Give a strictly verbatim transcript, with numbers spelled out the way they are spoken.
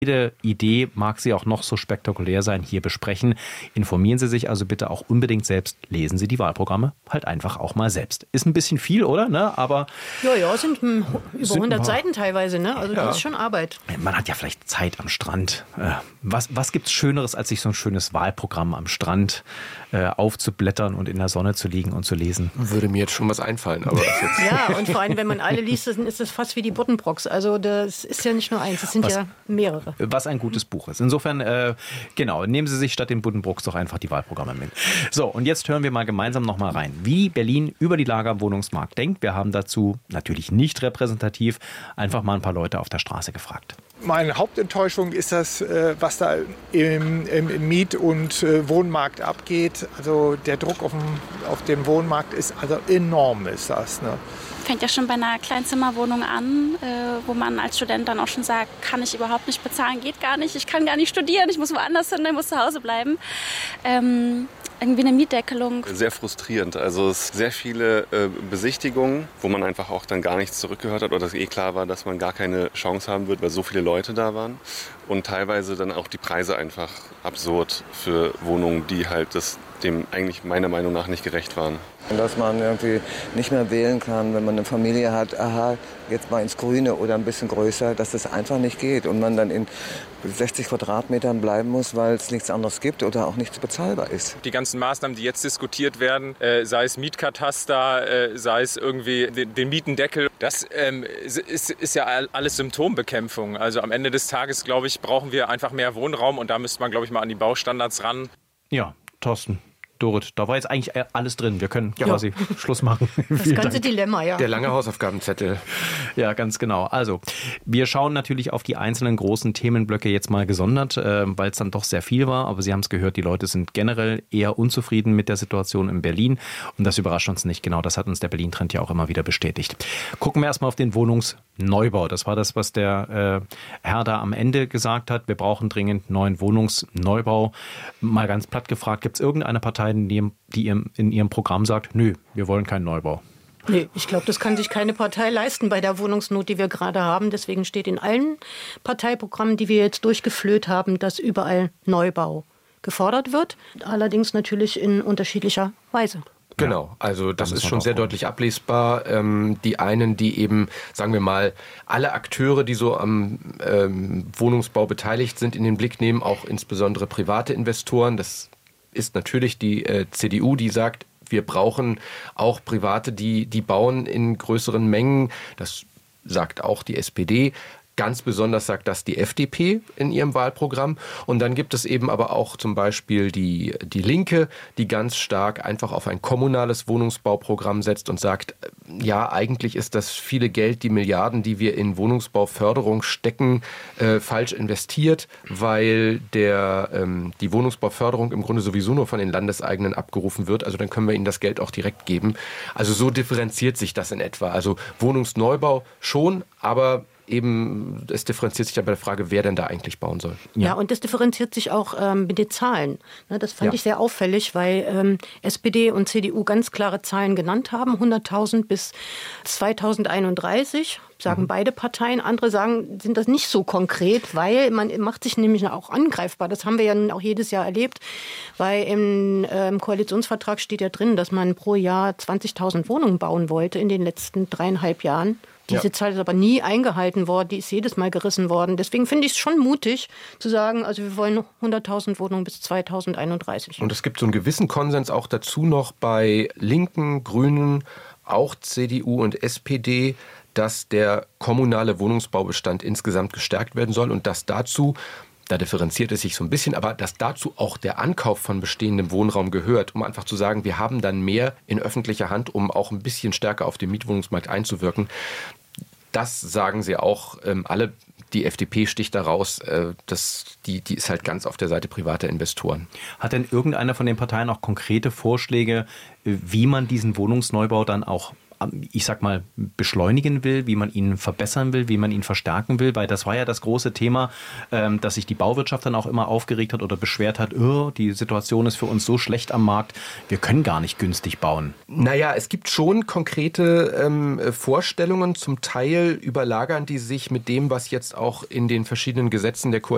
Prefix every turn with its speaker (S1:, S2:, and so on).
S1: Jede Idee, mag sie auch noch so spektakulär sein, hier besprechen. Informieren Sie sich also bitte auch unbedingt selbst. Lesen Sie die Wahlprogramme halt einfach auch mal selbst. Ist ein bisschen viel, oder? Ne? Aber
S2: ja, ja, sind hm, über
S1: sind
S2: hundert Seiten teilweise. Ne? Also
S1: ja.
S2: das ist schon Arbeit.
S1: Man hat ja vielleicht Zeit am Strand. Was, was gibt es Schöneres, als sich so ein schönes Wahlprogramm am Strand äh, aufzublättern und in der Sonne zu liegen und zu lesen?
S3: Würde mir jetzt schon was einfallen. Aber das jetzt
S2: ja, und vor allem, wenn man alle liest, dann ist das fast wie die Buddenbrocks. Also das ist ja nicht nur eins, es sind
S1: was,
S2: ja mehrere.
S1: Was ein gutes Buch ist. Insofern, äh, genau, nehmen Sie sich statt den Buddenbrooks doch einfach die Wahlprogramme mit. So, und jetzt hören wir mal gemeinsam noch mal rein, wie Berlin über die Lage am Wohnungsmarkt denkt. Wir haben dazu natürlich nicht repräsentativ einfach mal ein paar Leute auf der Straße gefragt.
S4: Meine Hauptenttäuschung ist das, was da im, im Miet- und Wohnmarkt abgeht. Also der Druck auf dem, auf dem Wohnmarkt ist also enorm, ist das. Ne?
S5: Fängt ja schon bei einer Kleinzimmerwohnung an, äh, wo man als Student dann auch schon sagt, kann ich überhaupt nicht bezahlen, geht gar nicht, ich kann gar nicht studieren, ich muss woanders hin, ich muss zu Hause bleiben. Ähm, irgendwie eine Mietdeckelung.
S6: Sehr frustrierend. Also es sind sehr viele äh, Besichtigungen, wo man einfach auch dann gar nichts zurückgehört hat oder es eh klar war, dass man gar keine Chance haben wird, weil so viele Leute da waren. Und teilweise dann auch die Preise einfach absurd für Wohnungen, die halt das dem eigentlich meiner Meinung nach nicht gerecht waren.
S7: Dass man irgendwie nicht mehr wählen kann, wenn man eine Familie hat, aha, jetzt mal ins Grüne oder ein bisschen größer, dass das einfach nicht geht und man dann in sechzig Quadratmetern bleiben muss, weil es nichts anderes gibt oder auch nichts bezahlbar ist.
S8: Die ganzen Maßnahmen, die jetzt diskutiert werden, äh, sei es Mietkataster, äh, sei es irgendwie den, den Mietendeckel, das ähm, ist, ist ja alles Symptombekämpfung. Also am Ende des Tages, glaube ich, brauchen wir einfach mehr Wohnraum und da müsste man, glaube ich, mal an die Baustandards ran.
S1: Ja, Thorsten. Dorit, da war jetzt eigentlich alles drin. Wir können
S2: ja.
S1: quasi Schluss machen.
S2: Das ganze Dank. Dilemma, ja.
S3: Der lange Hausaufgabenzettel.
S1: Ja, ganz genau. Also, wir schauen natürlich auf die einzelnen großen Themenblöcke jetzt mal gesondert, äh, weil es dann doch sehr viel war. Aber Sie haben es gehört, die Leute sind generell eher unzufrieden mit der Situation in Berlin. Und das überrascht uns nicht. Genau, das hat uns der Berlin-Trend ja auch immer wieder bestätigt. Gucken wir erstmal auf den Wohnungsneubau. Das war das, was der äh, Herr da am Ende gesagt hat. Wir brauchen dringend neuen Wohnungsneubau. Mal ganz platt gefragt, gibt es irgendeine Partei, die in ihrem Programm sagt, nö, wir wollen keinen Neubau?
S2: Nee, ich glaube, das kann sich keine Partei leisten bei der Wohnungsnot, die wir gerade haben. Deswegen steht in allen Parteiprogrammen, die wir jetzt durchgeflöht haben, dass überall Neubau gefordert wird. Allerdings natürlich in unterschiedlicher Weise.
S3: Genau, also das ist schon sehr deutlich ablesbar. Ähm, die einen, die eben, sagen wir mal, alle Akteure, die so am ähm, Wohnungsbau beteiligt sind, in den Blick nehmen, auch insbesondere private Investoren. Das ist natürlich die äh, C D U, die sagt, wir brauchen auch Private, die, die bauen in größeren Mengen. Das sagt auch die S P D. Ganz besonders sagt das die F D P in ihrem Wahlprogramm. Und dann gibt es eben aber auch zum Beispiel die, die Linke, die ganz stark einfach auf ein kommunales Wohnungsbauprogramm setzt und sagt, ja, eigentlich ist das viele Geld, die Milliarden, die wir in Wohnungsbauförderung stecken, äh, falsch investiert, weil der, ähm, die Wohnungsbauförderung im Grunde sowieso nur von den Landeseigenen abgerufen wird. Also dann können wir ihnen das Geld auch direkt geben. Also so differenziert sich das in etwa. Also Wohnungsneubau schon, aber eben, es differenziert sich ja bei der Frage, wer denn da eigentlich bauen soll.
S2: Ja, ja, und das differenziert sich auch ähm, mit den Zahlen. Ne, das fand ja. ich sehr auffällig, weil ähm, S P D und C D U ganz klare Zahlen genannt haben. hunderttausend bis zweitausendeinunddreißig, sagen mhm. beide Parteien. Andere sagen, sind das nicht so konkret, weil man macht sich nämlich auch angreifbar. Das haben wir ja nun auch jedes Jahr erlebt, weil im, äh, im Koalitionsvertrag steht ja drin, dass man pro Jahr zwanzigtausend Wohnungen bauen wollte in den letzten dreieinhalb Jahren. Diese ja. Zahl ist aber nie eingehalten worden, die ist jedes Mal gerissen worden. Deswegen finde ich es schon mutig zu sagen, also wir wollen hunderttausend Wohnungen bis zweitausendeinunddreißig.
S3: Und es gibt so einen gewissen Konsens auch dazu noch bei Linken, Grünen, auch C D U und S P D, dass der kommunale Wohnungsbaubestand insgesamt gestärkt werden soll und dass dazu, da differenziert es sich so ein bisschen, aber dass dazu auch der Ankauf von bestehendem Wohnraum gehört, um einfach zu sagen, wir haben dann mehr in öffentlicher Hand, um auch ein bisschen stärker auf den Mietwohnungsmarkt einzuwirken. Das sagen sie auch ähm, alle. Die F D P sticht da raus. Äh, das, die, die ist halt ganz auf der Seite privater Investoren.
S1: Hat denn irgendeiner von den Parteien auch konkrete Vorschläge, wie man diesen Wohnungsneubau dann auch, ich sag mal, beschleunigen will, wie man ihn verbessern will, wie man ihn verstärken will? Weil das war ja das große Thema, dass sich die Bauwirtschaft dann auch immer aufgeregt hat oder beschwert hat, oh, die Situation ist für uns so schlecht am Markt, wir können gar nicht günstig bauen.
S3: Naja, es gibt schon konkrete ähm, Vorstellungen, zum Teil überlagern die sich mit dem, was jetzt auch in den verschiedenen Gesetzen der Koalition